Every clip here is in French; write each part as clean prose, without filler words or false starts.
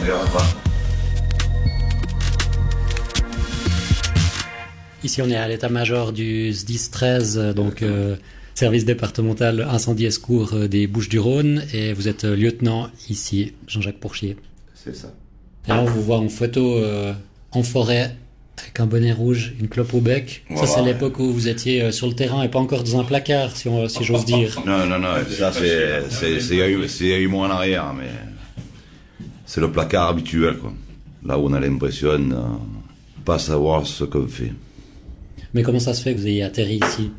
verra pas. Ici, on est à l'état-major du SDIS 13, donc service départemental incendie et secours des Bouches-du-Rhône, et vous êtes lieutenant ici, Jean-Jacques Pourchier. C'est ça. Et là, on vous voit en photo en forêt, avec un bonnet rouge, une clope au bec. Voilà. Ça, c'est l'époque où vous étiez sur le terrain et pas encore dans un placard, si j'ose dire. Non, ça, c'est il y a eu moins en arrière, mais c'est le placard habituel, quoi. Là où on a l'impression de pas savoir ce qu'on fait. Mais comment ça se fait que vous ayez atterri ici?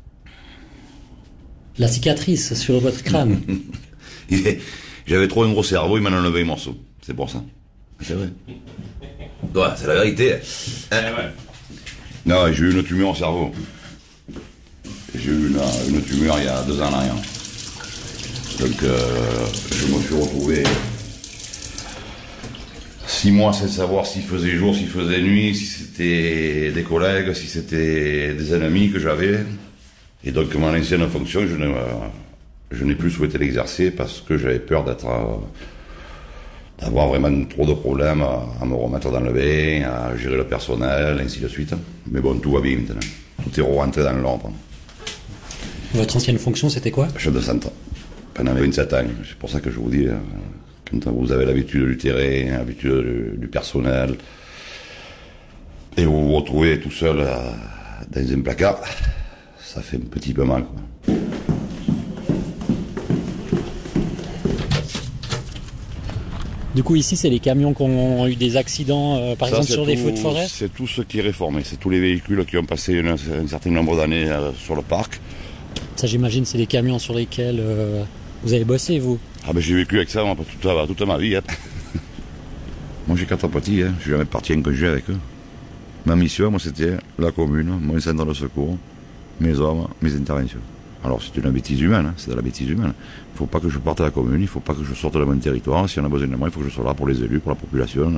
La cicatrice sur votre crâne. J'avais trop un gros cerveau, il m'en a enlevé un morceau. C'est pour ça. C'est vrai. Ouais, c'est la vérité. Non, j'ai eu une tumeur au cerveau. J'ai eu une tumeur il y a 2 ans en arrière. Donc, je me suis retrouvé 6 mois sans savoir s'il faisait jour, s'il faisait nuit, si c'était des collègues, si c'était des ennemis que j'avais. Et donc, mon ancienne fonction, je n'ai plus souhaité l'exercer parce que j'avais peur d'avoir vraiment trop de problèmes à me remettre dans le bain, à gérer le personnel, ainsi de suite. Mais bon, tout va bien maintenant. Tout est rentré dans l'ordre. Votre ancienne fonction, c'était quoi? Chef de centre. Pendant 27 ans. C'est pour ça que je vous dis, quand vous avez l'habitude du terrain, l'habitude du personnel, et vous vous retrouvez tout seul dans un placard, ça fait un petit peu mal, quoi. Du coup, ici, c'est les camions qui ont eu des accidents, par exemple, sur des feux de forêt? C'est tout ce qui est réformé. C'est tous les véhicules qui ont passé un certain nombre d'années sur le parc. Ça, j'imagine, c'est les camions sur lesquels vous avez bossé, vous? Ah ben, j'ai vécu avec ça toute ma vie. Hein. Moi, j'ai 4 petits. Hein. Je suis jamais parti en congé avec eux. Ma mission, moi, c'était la commune, mon centre de secours, mes hommes, mes interventions. Alors, c'est une bêtise humaine, hein. C'est de la bêtise humaine. Il ne faut pas que je parte à la commune, il ne faut pas que je sorte de mon territoire. Si on a besoin de moi, il faut que je sois là pour les élus, pour la population,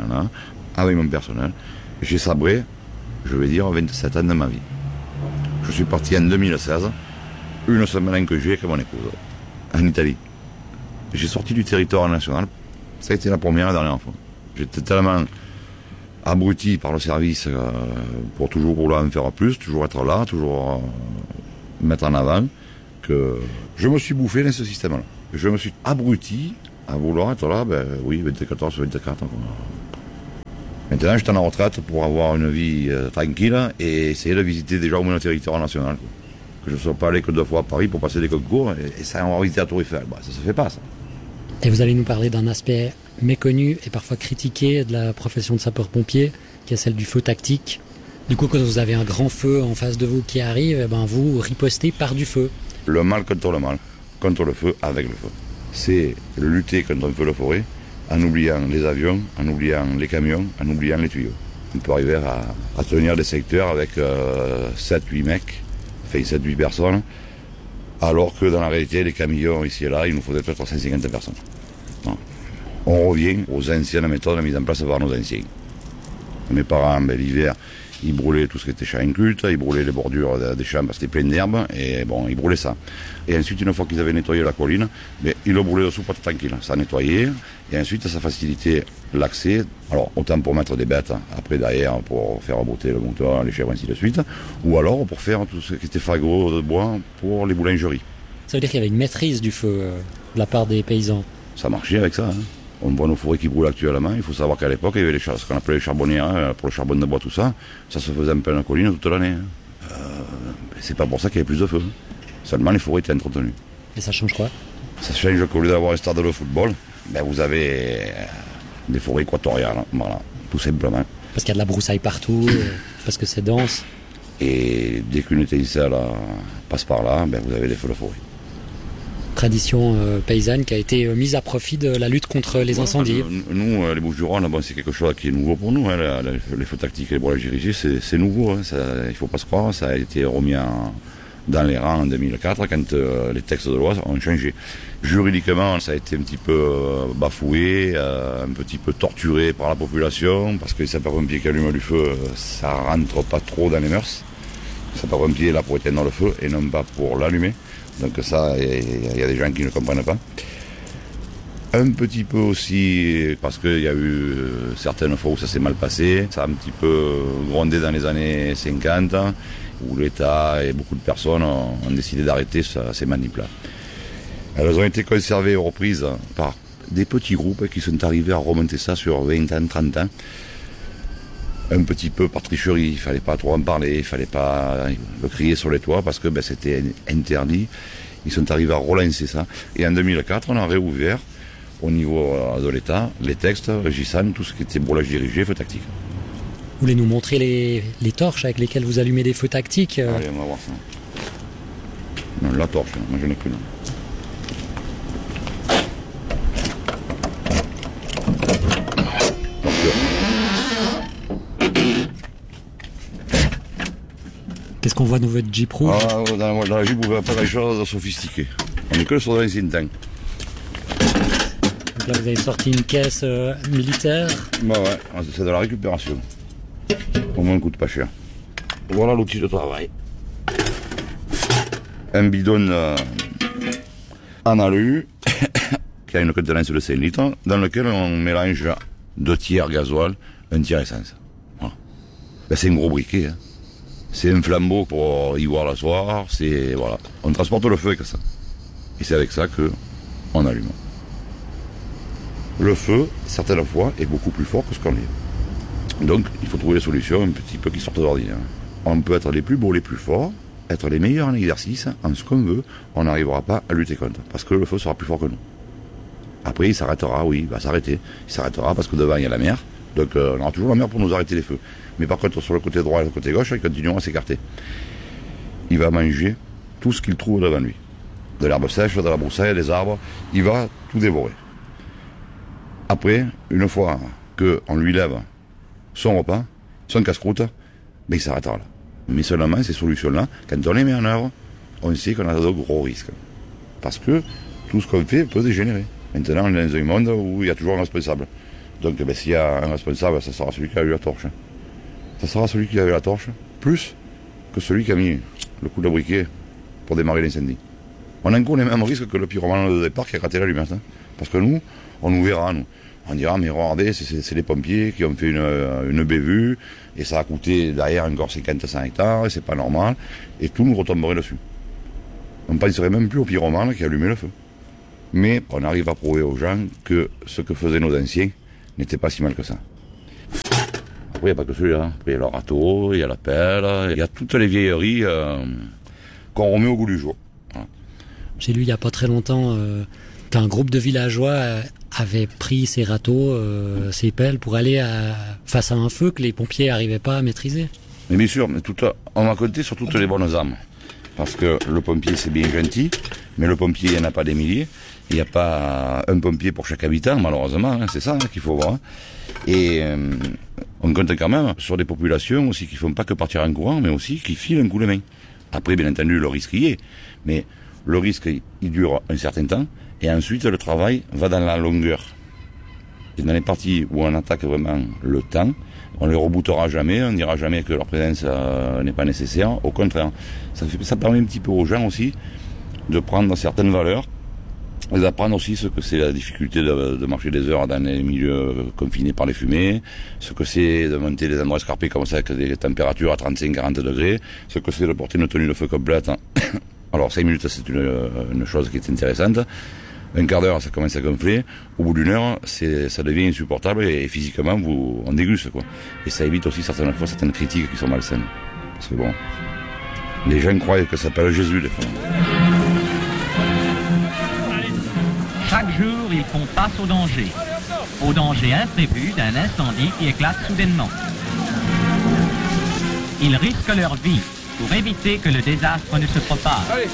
avec mon personnel. J'ai sabré, je vais dire, 27 ans de ma vie. Je suis parti en 2016, une semaine en congé avec mon épouse, en Italie. J'ai sorti du territoire national, ça a été la première et la dernière fois. J'étais tellement abruti par le service pour toujours vouloir en faire plus, toujours être là, toujours mettre en avant, que je me suis bouffé dans ce système-là. Je me suis abruti à vouloir être là, 24 sur 24. Quoi. Maintenant, je suis en retraite pour avoir une vie tranquille et essayer de visiter déjà au moins le territoire national. Quoi. Que je ne sois pas allé que 2 fois à Paris pour passer des concours et ça, on va visiter la Tour Eiffel. Ça se fait pas, ça. Et vous allez nous parler d'un aspect méconnu et parfois critiqué de la profession de sapeur-pompier, qui est celle du feu tactique. Du coup, quand vous avez un grand feu en face de vous qui arrive, vous ripostez par du feu. Le mal contre le mal, contre le feu, avec le feu. C'est lutter contre un feu de forêt en oubliant les avions, en oubliant les camions, en oubliant les tuyaux. On peut arriver à tenir des secteurs avec 7-8 mecs, 7-8 personnes, alors que dans la réalité, les camions ici et là, il nous faudrait peut-être 150 personnes. Non. On revient aux anciennes méthodes mises en place par nos anciens. Mes parents, l'hiver, ils brûlaient tout ce qui était champ inculte, ils brûlaient les bordures des champs parce que c'était plein d'herbes, et bon, ils brûlaient ça. Et ensuite, une fois qu'ils avaient nettoyé la colline, ils le brûlaient dessous pour être tranquille. Ça nettoyait, et ensuite, ça facilitait l'accès. Alors, autant pour mettre des bêtes, après derrière, pour faire brouter le moteur, les chèvres, ainsi de suite, ou alors pour faire tout ce qui était fagot de bois pour les boulangeries. Ça veut dire qu'il y avait une maîtrise du feu de la part des paysans? Ça marchait avec ça, hein. On voit nos forêts qui brûlent actuellement. Il faut savoir qu'à l'époque, il y avait ce qu'on appelait les charbonnières, pour le charbon de bois, tout ça. Ça se faisait en pleine colline toute l'année. C'est pas pour ça qu'il y avait plus de feu. Seulement, les forêts étaient entretenues. Et ça change quoi? Ça change qu'au lieu d'avoir un stade de football, vous avez des forêts équatoriales. Voilà, tout simplement. Parce qu'il y a de la broussaille partout, parce que c'est dense. Et dès qu'une étincelle passe par là, vous avez des feux de forêt. Tradition paysanne qui a été mise à profit de la lutte contre les incendies. Nous, les Bouches-du-Rhône, c'est quelque chose qui est nouveau pour nous. Hein, les feux tactiques et les brûlages dirigés, c'est nouveau. Hein, il ne faut pas se croire. Ça a été remis dans les rangs en 2004 quand les textes de loi ont changé. Juridiquement, ça a été un petit peu bafoué, un petit peu torturé par la population, parce que les sapeurs-pompiers qui allument du feu, ça rentre pas trop dans les mœurs. Les sapeurs-pompiers là pour éteindre le feu et non pas pour l'allumer. Donc ça, il y a des gens qui ne comprennent pas. Un petit peu aussi, parce qu'il y a eu certaines fois où ça s'est mal passé. Ça a un petit peu grondé dans les années 50, où l'État et beaucoup de personnes ont décidé d'arrêter ces manips-là. Elles ont été conservées et reprises par des petits groupes qui sont arrivés à remonter ça sur 20 ans, 30 ans. Un petit peu par tricherie, il ne fallait pas trop en parler, il ne fallait pas le crier sur les toits parce que c'était interdit. Ils sont arrivés à relancer ça. Et en 2004, on a réouvert au niveau de l'État les textes régissant tout ce qui était brûlage dirigé, feu tactique. Vous voulez nous montrer les torches avec lesquelles vous allumez des feux tactiques Allez, on va voir ça. Non, la torche, moi je n'ai plus. Non. Qu'est-ce qu'on voit dans votre Jeep rouge? Dans la Jeep, vous ne verrez pas grand-chose de sophistiqué. On n'est que sur l'ancien tank. Donc là, vous avez sorti une caisse militaire. Bah ouais, c'est de la récupération. Au moins, ne coûte pas cher. Voilà l'outil de travail. Un bidon en alu qui a une contenance de 5 litres dans lequel on mélange 2 tiers gasoil, 1 tiers essence. Voilà. C'est un gros briquet. Hein. C'est un flambeau pour y voir le soir. Voilà. On transporte le feu avec ça. Et c'est avec ça qu'on allume. Le feu, certaines fois, est beaucoup plus fort que ce qu'on est. Donc, il faut trouver des solutions un petit peu qui sortent d'ordinaire. On peut être les plus beaux, les plus forts, être les meilleurs en exercice, en ce qu'on veut, on n'arrivera pas à lutter contre. Parce que le feu sera plus fort que nous. Après, il s'arrêtera, oui, il va s'arrêter. Il s'arrêtera parce que devant, il y a la mer. Donc, on aura toujours la mer pour nous arrêter les feux. Mais par contre, sur le côté droit et le côté gauche, ils continueront à s'écarter. Il va manger tout ce qu'il trouve devant lui. De l'herbe sèche, de la broussaille, des arbres. Il va tout dévorer. Après, une fois qu'on lui lève son repas, son casse-croûte, il s'arrêtera là. Mais seulement ces solutions-là, quand on les met en œuvre, on sait qu'on a de gros risques. Parce que tout ce qu'on fait peut dégénérer. Maintenant, on est dans un monde où il y a toujours un responsable. Donc, s'il y a un responsable, ça sera celui qui a eu la torche. Ça sera celui qui a eu la torche, plus que celui qui a mis le coup de briquet pour démarrer l'incendie. On encourt les mêmes risques que le pyromane de départ qui a raté l'allumette. Hein. Parce que nous, on nous verra, nous. On dira, mais regardez, c'est les pompiers qui ont fait une bévue, et ça a coûté derrière encore 50-100 hectares, et c'est pas normal, et tout nous retomberait dessus. On ne penserait même plus au pyromane qui a allumé le feu. Mais on arrive à prouver aux gens que ce que faisaient nos anciens n'était pas si mal que ça. Après, il n'y a pas que celui-là. Après, il y a le râteau, il y a la pelle, il y a toutes les vieilleries qu'on remet au goût du jour. Voilà. J'ai lu il n'y a pas très longtemps qu'un groupe de villageois avait pris ces râteaux, ces pelles, pour aller face à un feu que les pompiers n'arrivaient pas à maîtriser. Mais bien sûr, on va compter sur toutes les bonnes âmes. Parce que le pompier, c'est bien gentil, mais le pompier, il n'y en a pas des milliers. Il n'y a pas un pompier pour chaque habitant, malheureusement, hein, c'est ça qu'il faut voir. Et on compte quand même sur des populations aussi qui ne font pas que partir en courant, mais aussi qui filent un coup de main. Après, bien entendu, le risque y est, mais le risque, il dure un certain temps, et ensuite, le travail va dans la longueur. Et dans les parties où on attaque vraiment le temps, on ne les rebootera jamais, on ne dira jamais que leur présence n'est pas nécessaire. Au contraire, ça permet un petit peu aux gens aussi de prendre certaines valeurs et d'apprendre aussi ce que c'est la difficulté de marcher des heures dans les milieux confinés par les fumées, ce que c'est de monter des endroits escarpés comme ça avec des températures à 35-40 degrés, ce que c'est de porter une tenue de feu complète. Alors 5 minutes, c'est une chose qui est intéressante. Un quart d'heure, ça commence à gonfler. Au bout d'une heure, ça devient insupportable et physiquement, on déguste, quoi. Et ça évite aussi certaines fois certaines critiques qui sont malsaines. Parce que bon, les gens croient que ça s'appelle Jésus, des fois. Chaque jour, ils font face au danger imprévu d'un incendie qui éclate soudainement. Ils risquent leur vie pour éviter que le désastre ne se propage. Allez.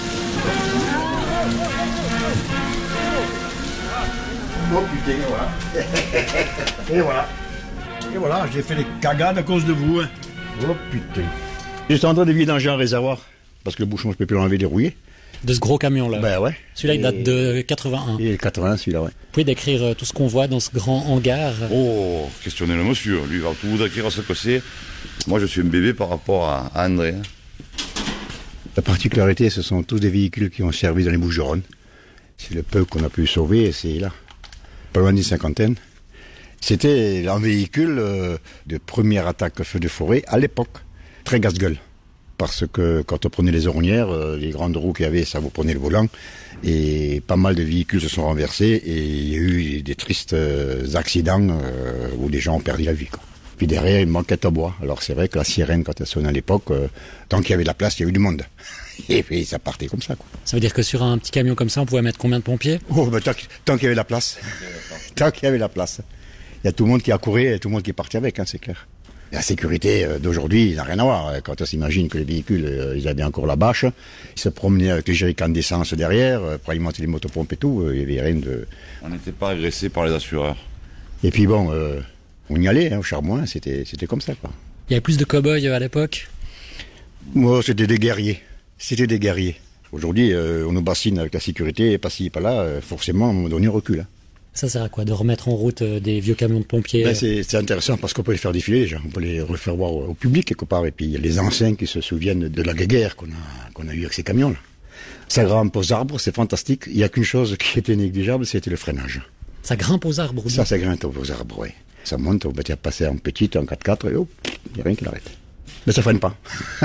Oh putain, voilà. Et voilà. Et voilà, j'ai fait des cagades à cause de vous. Hein. Oh putain. J'étais en train de vidanger un réservoir, parce que le bouchon, je peux plus l'enlever dérouillé. De ce gros camion-là. Ben ouais. Celui-là, il date de 81. Et 81, celui-là, ouais. Vous pouvez décrire tout ce qu'on voit dans ce grand hangar? Oh, questionnez le monsieur. Lui, il va tout vous décrire ce que c'est. Moi, je suis un bébé par rapport à André. La particularité, ce sont tous des véhicules qui ont servi dans les Bouches-du-Rhône. C'est le peu qu'on a pu sauver et c'est là. pas loin d'une cinquantaine. C'était un véhicule de première attaque feu de forêt à l'époque, très casse-gueule. Parce que quand on prenait les ornières, les grandes roues qu'il y avait, ça vous prenait le volant. Et pas mal de véhicules se sont renversés et il y a eu des tristes accidents où des gens ont perdu la vie, quoi. Puis derrière, il manquait de bois. Alors c'est vrai que la sirène, quand elle sonnait à l'époque, tant qu'il y avait de la place, il y avait du monde. Et puis ça partait comme ça, quoi. Ça veut dire que sur un petit camion comme ça, on pouvait mettre combien de pompiers? Oh, ben, tant qu'il y avait la place. Tant qu'il y avait la place. Il y a tout le monde qui a couru et tout le monde qui est parti avec, hein, c'est clair. La sécurité d'aujourd'hui, il n'a rien à voir. Quand on s'imagine que les véhicules, ils avaient encore la bâche, ils se promenaient avec les jerrycans d'essence derrière, pour alimenter les motopompes et tout, il n'y avait rien de... On n'était pas agressé par les assureurs. Et puis bon, on y allait, hein, au Charbouin, c'était comme ça, quoi. Il y avait plus de cow-boys à l'époque? Moi, c'était des guerriers. C'était des guerriers. Aujourd'hui, on nous bassine avec la sécurité, et pas ci, pas là, forcément, à un moment donné, on recule. Hein. Ça sert à quoi? De remettre en route des vieux camions de pompiers? Ben, c'est intéressant parce qu'on peut les faire défiler déjà, on peut les refaire voir au public quelque part. Et puis il y a les anciens qui se souviennent de la guerre qu'on a eue avec ces camions-là. Ça grimpe aux arbres, c'est fantastique. Il n'y a qu'une chose qui était négligeable, c'était le freinage. Ça grimpe aux arbres? Ça grimpe aux arbres, oui. Ça monte, on peut passer en petite, en 4x4, et hop, il n'y a rien qui l'arrête. Mais ça freine pas.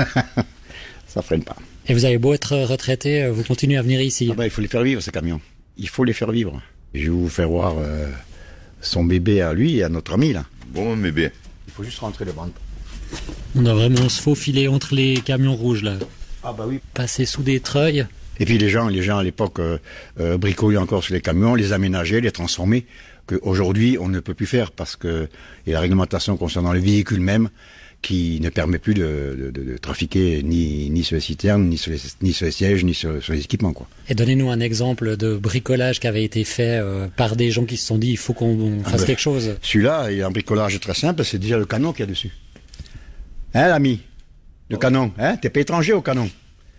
Ça freine pas. Et vous avez beau être retraité, vous continuez à venir ici? Ah ben, il faut les faire vivre, ces camions. Il faut les faire vivre. Je vais vous faire voir son bébé à lui et à notre ami, là. Bon, bébé. Il faut juste rentrer le ventre. On doit vraiment se faufiler entre les camions rouges, là. Ah bah oui. Passer sous des treuils. Et puis les gens à l'époque bricolaient encore sur les camions, les aménageaient, les transformaient, qu'aujourd'hui on ne peut plus faire parce que il y a la réglementation concernant les véhicules même qui ne permet plus de trafiquer ni sur les citernes, ni sur les sièges, ni sur les équipements, quoi. Et donnez-nous un exemple de bricolage qui avait été fait par des gens qui se sont dit il faut qu'on fasse quelque chose. Celui-là, il y a un bricolage très simple, c'est déjà le canon qu'il y a dessus. Hein, l'ami? Le canon, hein? T'es pas étranger au canon.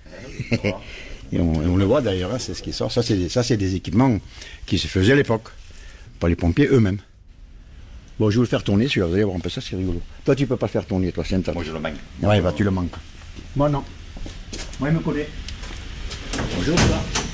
Et on le voit d'ailleurs, hein, c'est ce qui sort. Ça, c'est des équipements qui se faisaient à l'époque, par les pompiers eux-mêmes. Bon, je vais vous le faire tourner, celui-là, vous allez voir un peu ça, c'est rigolo. Toi, tu peux pas le faire tourner, toi, c'est Moi, je le manque. Ouais, bah, tu le manques. Moi, non. Moi, il me connaît. Bonjour, ça.